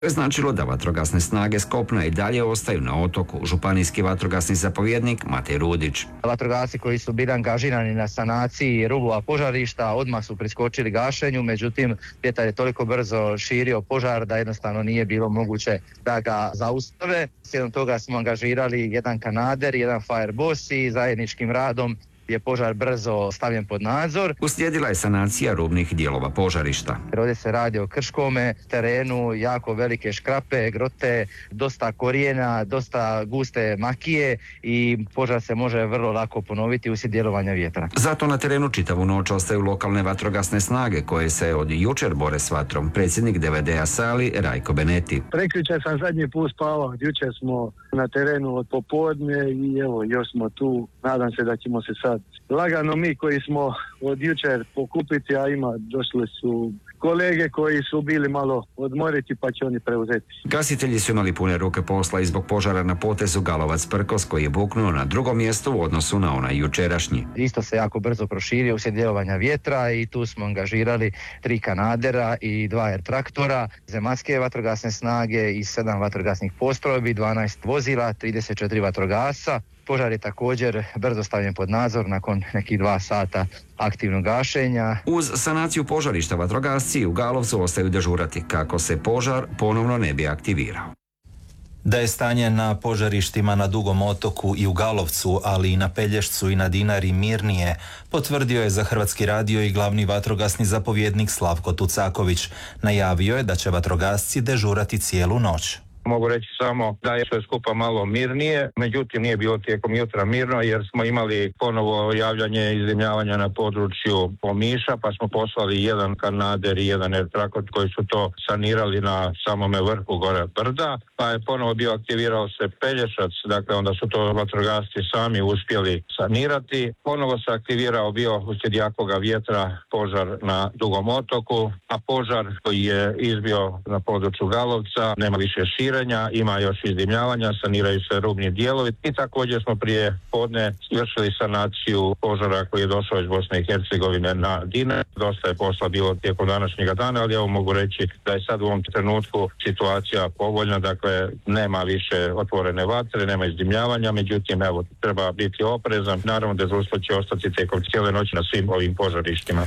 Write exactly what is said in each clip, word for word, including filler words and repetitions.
To je značilo da vatrogasne snage s kopna i dalje ostaju na otoku. Županijski vatrogasni zapovjednik Matej Rudić. Vatrogasci koji su bili angažirani na sanaciji rubova požarišta odmah su priskočili gašenju, međutim vjetar je toliko brzo širio požar da jednostavno nije bilo moguće da ga zaustave. Slijedom toga smo angažirali jedan kanader, jedan fireboss i zajedničkim radom je požar brzo stavljen pod nadzor. Uslijedila je sanacija rubnih dijelova požarišta. Ovdje se radi o krškome terenu, jako velike škrape, grote, dosta korijena, dosta guste makije i požar se može vrlo lako ponoviti uslijed djelovanja vjetra. Zato na terenu čitavu noć ostaju lokalne vatrogasne snage koje se od jučer bore s vatrom. Predsjednik D V D-a Sali Rajko Beneti. Prekjučer sam zadnji put spavao, jučer smo na terenu od popodne i evo još smo tu. Nadam se da ćemo se sad lagano mi koji smo od jučer pokupiti, a ima došli su kolege koji su bili malo odmoriti pa će oni preuzeti. Gasitelji su imali pune ruke posla i zbog požara na potezu Galovac-Prkos koji je buknuo na drugom mjestu u odnosu na onaj jučerašnji. Isto se jako brzo proširio uslijed djelovanja vjetra i tu smo angažirali tri kanadera i dva er traktora, zemaljske vatrogasne snage i sedam vatrogasnih postrojbi, dvanaest vozila, trideset četiri vatrogasca. Požar je također brzo stavljen pod nadzor nakon nekih dva sata aktivnog gašenja. Uz sanaciju požarišta vatrogasci u Galovcu ostaju dežurati kako se požar ponovno ne bi aktivirao. Da je stanje na požarištima na Dugom otoku i u Galovcu, ali i na Pelješcu i na Dinari mirnije, potvrdio je za Hrvatski radio i glavni vatrogasni zapovjednik Slavko Tucaković. Najavio je da će vatrogasci dežurati cijelu noć. Mogu reći samo da je sve skupa malo mirnije, međutim nije bilo tijekom jutra mirno jer smo imali ponovo javljanje izdimljavanja na području Omiša, pa smo poslali jedan kanader i jedan er traktor koji su to sanirali na samome vrhu gore brda, pa je ponovo bio aktivirao se Pelješac, dakle onda su to vatrogasci sami uspjeli sanirati. Ponovo se aktivirao bio uslijed jakoga vjetra požar na Dugom otoku, a požar koji je izbio na području Galovca nema više šira. Ima još izdimljavanja, saniraju se rubni dijelovi i također smo prije podne vršili sanaciju požara koji je došao iz Bosne i Hercegovine na Dinar. Dosta je posla bilo tijekom današnjega dana, ali evo mogu reći da je sad u ovom trenutku situacija povoljna, dakle nema više otvorene vatre, nema izdimljavanja, međutim evo treba biti oprezan. Naravno dežurstvo će ostati tijekom cijele noći na svim ovim požarištima.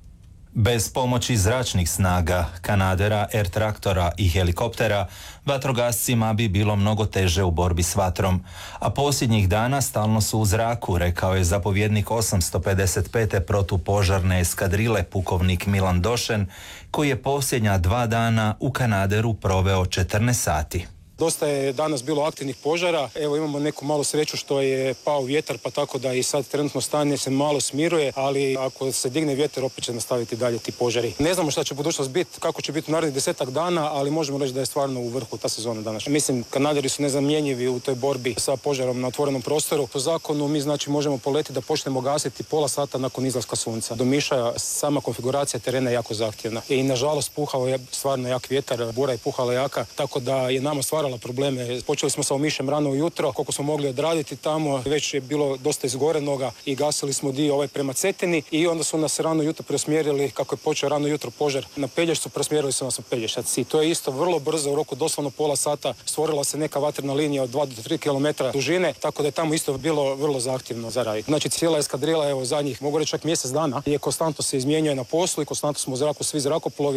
Bez pomoći zračnih snaga, kanadera, er traktora i helikoptera, vatrogascima bi bilo mnogo teže u borbi s vatrom, a posljednjih dana stalno su u zraku, rekao je zapovjednik osamsto pedeset pete protupožarne eskadrile pukovnik Milan Došen, koji je posljednja dva dana u kanaderu proveo četrnaest sati. Dosta je danas bilo aktivnih požara, evo imamo neku malu sreću što je pao vjetar, pa tako da i sad trenutno stanje se malo smiruje, ali ako se digne vjetar opet će nastaviti dalje ti požari. Ne znamo šta će budućnost biti, kako će biti u narednih desetak dana, ali možemo reći da je stvarno u vrhu ta sezona danas. Mislim, kanaderi su nezamjenjivi u toj borbi sa požarom na otvorenom prostoru. Po zakonu mi znači možemo poleti da počnemo gasiti pola sata nakon izlaska sunca. Do Miša sama konfiguracija terena je jako zahtjevna i nažalost puhao je stvarno jak vjetar, bura je puhala jaka, tako da je nama stvarno probleme. Počeli smo sa Omišem rano ujutro, koliko smo mogli odraditi tamo, već je bilo dosta izgorenoga i gasili smo dio ovaj prema Cetini i onda su nas rano jutro preusmjerili, kako je počeo rano jutro požar na Pelješcu, preusmjerili su nas u Pelješac i to je isto vrlo brzo, u roku doslovno pola sata stvorila se neka vatrena linija od dva do tri kilometra dužine, tako da je tamo isto bilo vrlo zahtjevno za raditi. Znači cijela eskadrila, evo zadnjih, mogu reći čak mjesec dana, je konstantno se izmjenjuje na poslu i konstantno smo u zraku svi zrakoplovi.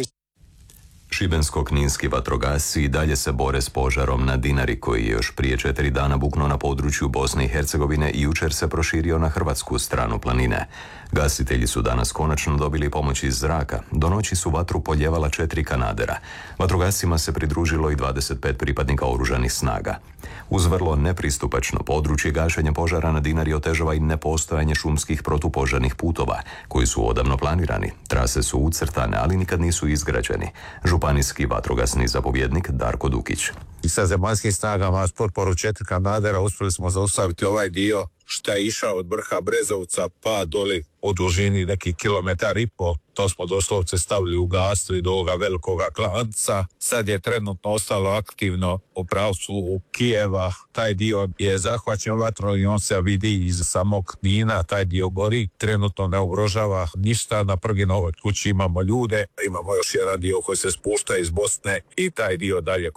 Šibensko-kninski vatrogasci i dalje se bore s požarom na Dinari koji je još prije četiri dana buknuo na području Bosne i Hercegovine i jučer se proširio na hrvatsku stranu planine. Gasitelji su danas konačno dobili pomoć iz zraka. Do noći su vatru poljevala četiri kanadera. Vatrogascima se pridružilo i dvadeset pet pripadnika oružanih snaga. Uz vrlo nepristupačno područje gašenja požara na Dinari otežava i nepostojanje šumskih protupožarnih putova koji su odavno planirani. Trase su ucrtane, ali nikad nisu izgrađeni. Županijski vatrogasni zapovjednik Darko Dukić. I sa zemaljskim snagama s potporu četiri kanadera uspjeli smo zaustaviti ovaj dio šta je išao od vrha Brezovca pa doli u dužini neki kilometar i po. To smo doslovce stavili u gastri do ovoga velikoga klanca. Sad je trenutno ostalo aktivno u pravcu Kijeva. Taj dio je zahvaćen vatrom i on se vidi iz samog Knina. Taj dio gori. Trenutno ne ugrožava ništa. Na Prginovoj kući imamo ljude. Imamo još jedan dio koji se spušta iz Bosne i taj dio dalje